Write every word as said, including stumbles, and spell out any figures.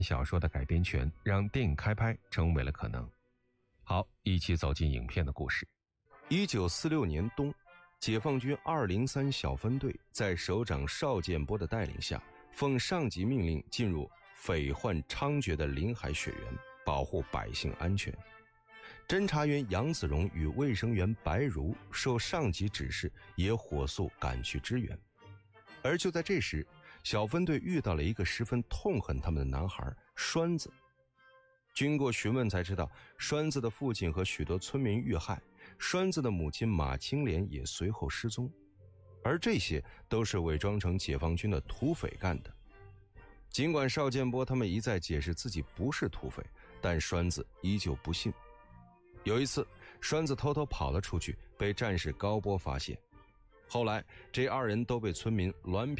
小说的改编权，让电影开拍成为了可能。好，一起走进影片的故事。 一九四六年冬，解放军二零三小分队在首长邵建波的带领下，奉上级命令进入匪患猖獗的临海雪原，保护百姓安全。侦查员杨子荣与卫生员白如受上级指示，也火速赶去支援。而就在这时，小分队遇到了一个十分痛恨他们的男孩栓子。经过询问才知道，栓子的父亲和许多村民遇害，栓子的母亲马青莲也随后失踪，而这些都是伪装成解放军的土匪干的。尽管邵建波他们一再解释自己不是土匪，但栓子依旧不信。有一次，栓子偷偷跑了出去，被战士高波发现。后来这二人都被村民栾平